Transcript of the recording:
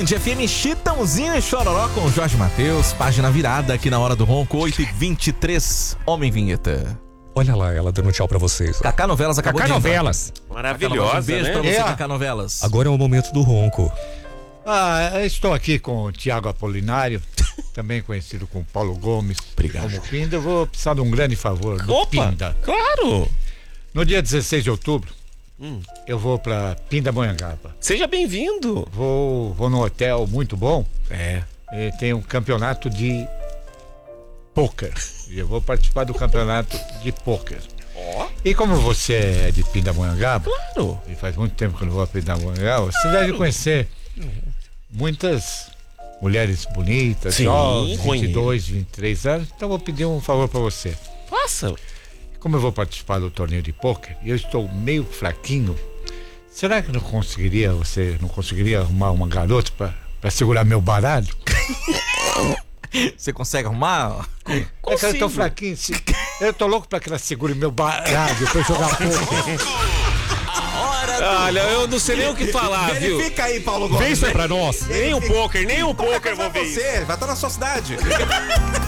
Band FM, Chitãozinho e Chororó com Jorge Mateus. Página virada aqui na Hora do Ronco, 8h23. Homem Vinheta. Olha lá, ela dando tchau pra vocês. Cacá Novelas acabou Cacá de entrar. Novelas. Maravilhosa, Um beijo né? pra você, Cacá Novelas. Agora é o momento do ronco. Eu estou aqui com o Tiago Apolinário, também conhecido como Paulo Gomes. Obrigado. Como Pinda, eu vou precisar de um grande favor do Opa, Pinda. claro. No dia 16 de outubro, eu vou para Pindamonhangaba. Seja bem-vindo. Vou num hotel muito bom. É. E tem um campeonato de pôquer. E eu vou participar do campeonato de pôquer. Ó. E como você é de Pindamonhangaba, Claro. e faz muito tempo que eu não vou a Pindamonhangaba, você deve conhecer muitas mulheres bonitas, Sim, jovens, conheço. 22, 23 anos. Então eu vou pedir um favor para você. Faça. Como eu vou participar do torneio de pôquer e eu estou meio fraquinho, será que você não conseguiria arrumar uma garota para segurar meu baralho? Você consegue arrumar? É que eu tô fraquinho. Eu tô louco para que ela segure meu baralho para eu jogar pôquer. Olha, eu não sei nem o que falar, viu? Verifica aí, Paulo Gomes. Vem isso aí pra nós. Nem um pôquer eu vou ver isso. Você vai estar na sua cidade.